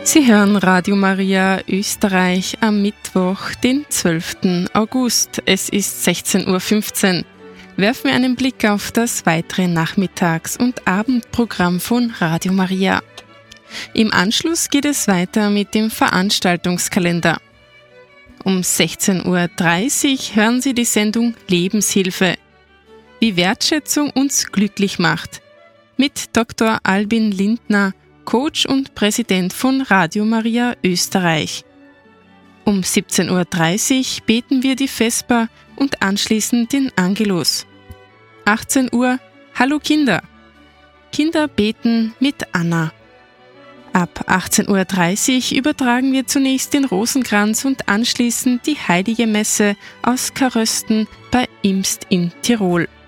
Sie hören Radio Maria Österreich am Mittwoch, den 12. August. Es ist 16.15 Uhr. Werfen wir einen Blick auf das weitere Nachmittags- und Abendprogramm von Radio Maria. Im Anschluss geht es weiter mit dem Veranstaltungskalender. Um 16.30 Uhr hören Sie die Sendung Lebenshilfe. Wie Wertschätzung uns glücklich macht. Mit Dr. Albin Lindner, Coach und Präsident von Radio Maria Österreich. Um 17.30 Uhr beten wir die Vesper und anschließend den Angelus. 18 Uhr Hallo Kinder. Kinder beten mit Anna. Ab 18.30 Uhr übertragen wir zunächst den Rosenkranz und anschließend die Heilige Messe aus Karösten bei Imst in Tirol.